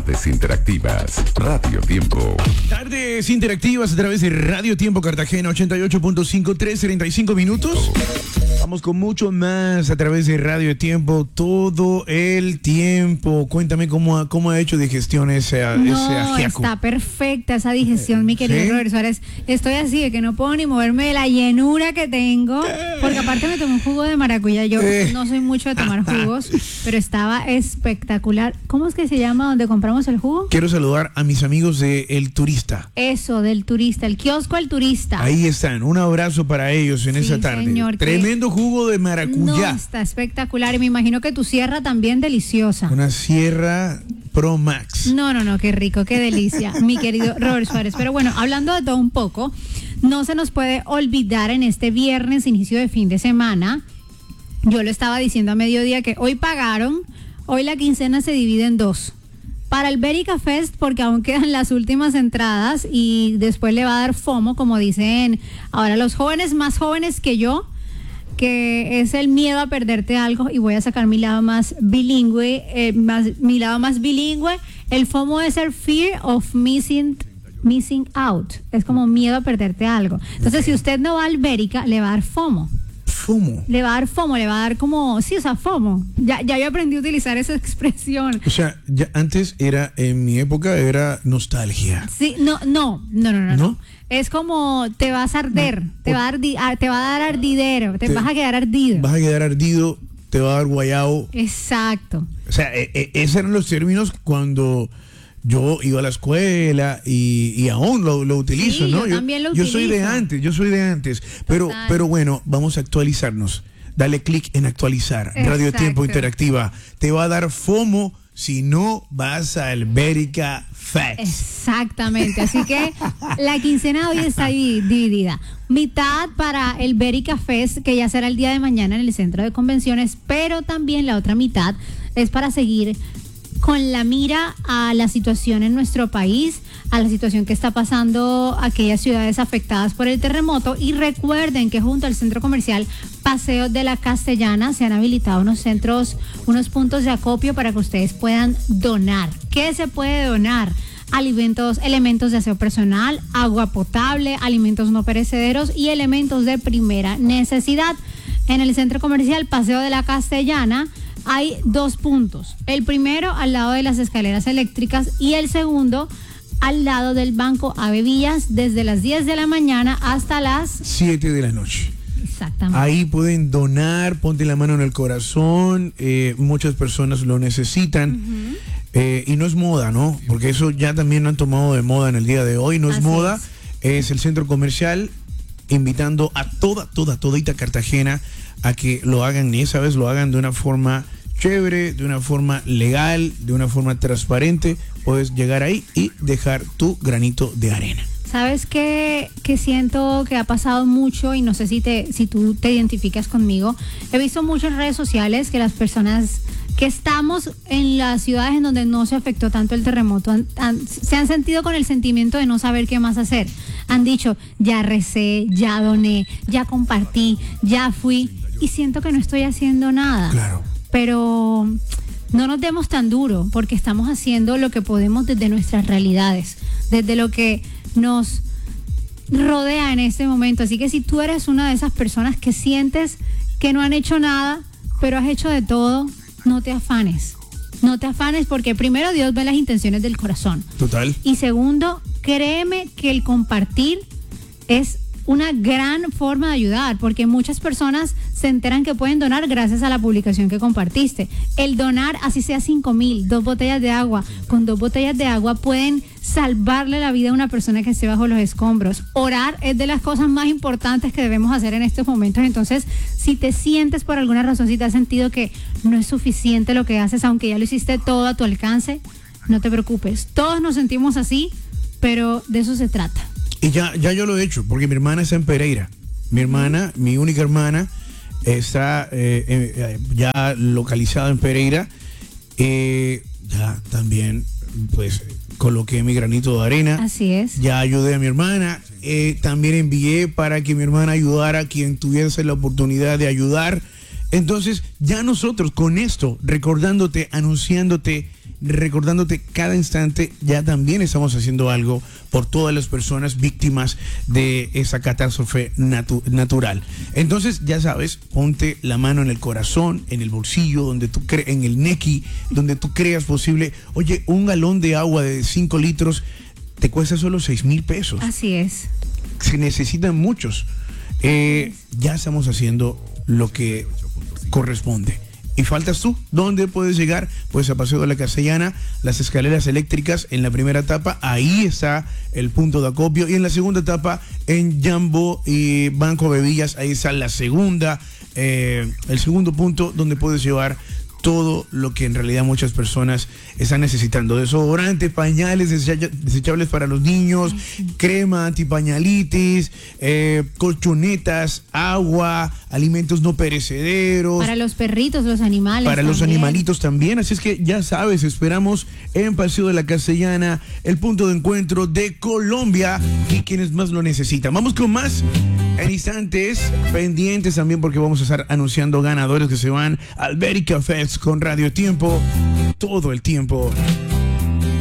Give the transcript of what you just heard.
Tardes Interactivas, Radio Tiempo. Tardes Interactivas a través de Radio Tiempo Cartagena 88.5, 3:35 minutos. Vamos con mucho más a través de Radio Tiempo todo el tiempo. Cuéntame cómo ha hecho digestión ese ajiaco. Está perfecta esa digestión, mi querido ¿Sí? Robert Suárez. Estoy así de que no puedo ni moverme de la llenura que tengo, porque aparte me tomé un jugo de maracuyá. Yo no soy mucho de tomar jugos, pero estaba espectacular. ¿Cómo es que se llama donde compramos el jugo? Quiero saludar a mis amigos de El Turista. Eso, del Turista, el kiosco El Turista. Ahí están, un abrazo para ellos en esa tarde. Señor, tremendo jugo de maracuyá. No, está espectacular y me imagino que tu sierra también deliciosa. Una sierra Pro Max. No, qué rico, qué delicia, mi querido Robert Suárez. Pero bueno, hablando de todo un poco, no se nos puede olvidar en este viernes, inicio de fin de semana, yo lo estaba diciendo a mediodía que hoy pagaron, hoy la quincena se divide en dos. Para el Berica Fest, porque aún quedan las últimas entradas y después le va a dar FOMO, como dicen ahora los jóvenes más jóvenes que yo, que es el miedo a perderte algo, y voy a sacar mi lado más bilingüe, el FOMO es el fear of missing out, es como miedo a perderte algo. Entonces, si usted no va al Berica, le va a dar FOMO. FOMO. Le va a dar FOMO, le va a dar como, sí, o sea, FOMO. Ya yo aprendí a utilizar esa expresión. O sea, ya antes en mi época era nostalgia. Sí, no. Es como te vas a arder, te va a dar ardidero, te vas a quedar ardido. Vas a quedar ardido, te va a dar guayao. Exacto. O sea, esos eran los términos cuando yo iba a la escuela y aún lo utilizo, Sí, ¿no? yo también lo utilizo. Yo soy de antes. Pero bueno, vamos a actualizarnos. Dale clic en actualizar. Radio Exacto. Tiempo Interactiva. Te va a dar FOMO si no vas al Berica Fest. Exactamente, así que la quincena de hoy está dividida. Mitad para el Berica Fest, que ya será el día de mañana en el centro de convenciones, pero también la otra mitad es para seguir con la mira a la situación en nuestro país, a la situación que está pasando aquellas ciudades afectadas por el terremoto. Y recuerden que junto al centro comercial Paseo de la Castellana se han habilitado unos puntos de acopio para que ustedes puedan donar. ¿Qué se puede donar? Elementos de aseo personal, agua potable, alimentos no perecederos y elementos de primera necesidad. En el centro comercial Paseo de la Castellana hay 2 puntos. El primero al lado de las escaleras eléctricas y el segundo al lado del Banco Ave Villas, desde las 10 de la mañana hasta las 7 de la noche. Exactamente. Ahí pueden donar, ponte la mano en el corazón, muchas personas lo necesitan. Y no es moda, ¿no? Porque eso ya también lo han tomado de moda en el día de hoy. No es Así moda, es el centro comercial invitando a todita Cartagena a que lo hagan, y esa vez lo hagan de una forma chévere, de una forma legal, de una forma transparente. Puedes llegar ahí y dejar tu granito de arena. ¿Sabes qué siento que ha pasado mucho? Y no sé si tú te identificas conmigo. He visto mucho en redes sociales que las personas que estamos en las ciudades en donde no se afectó tanto el terremoto se han sentido con el sentimiento de no saber qué más hacer. Han dicho, ya recé, ya doné, ya compartí, ya fui, y siento que no estoy haciendo nada. Claro. Pero no nos demos tan duro, porque estamos haciendo lo que podemos desde nuestras realidades, desde lo que nos rodea en este momento. Así que si tú eres una de esas personas que sientes que no han hecho nada, pero has hecho de todo, no te afanes. No te afanes, porque primero Dios ve las intenciones del corazón. Total. Y segundo, créeme que el compartir es una gran forma de ayudar, porque muchas personas se enteran que pueden donar gracias a la publicación que compartiste. El donar, así sea 5,000, 2 botellas de agua, con 2 botellas de agua pueden salvarle la vida a una persona que esté bajo los escombros. Orar es de las cosas más importantes que debemos hacer en estos momentos. Entonces, si te sientes por alguna razón, si te has sentido que no es suficiente lo que haces, aunque ya lo hiciste todo a tu alcance, no te preocupes. Todos nos sentimos así, pero de eso se trata. Y ya yo lo he hecho, porque mi hermana está en Pereira. Mi hermana, mi única hermana, está ya localizada en Pereira. Ya también, pues, coloqué mi granito de arena. Así es. Ya ayudé a mi hermana. También envié para que mi hermana ayudara a quien tuviese la oportunidad de ayudar. Entonces, ya nosotros con esto, recordándote, anunciándote recordándote cada instante, ya también estamos haciendo algo por todas las personas víctimas de esa catástrofe natural. Entonces, ya sabes, ponte la mano en el corazón, en el bolsillo, donde tú en el nequi, donde tú creas posible. Oye, un galón de agua de 5 litros te cuesta solo 6,000 pesos. Así es. Se necesitan muchos. Ya estamos haciendo lo que corresponde. Y faltas tú. ¿Dónde puedes llegar? Pues a Paseo de la Castellana, las escaleras eléctricas en la primera etapa, ahí está el punto de acopio. Y en la segunda etapa, en Jambo y Banco Bebillas, ahí está la segunda, el segundo punto donde puedes llevar todo lo que en realidad muchas personas están necesitando: desodorante, pañales desechables para los niños, crema antipañalitis, colchonetas, agua, alimentos no perecederos. Para los perritos, los animales. Para también. los animalitos también. Así es que ya sabes, esperamos en Paseo de la Castellana, el punto de encuentro de Colombia y quienes más lo necesitan. Vamos con más en instantes, pendientes también, porque vamos a estar anunciando ganadores que se van al Berica Fest con Radio Tiempo todo el tiempo.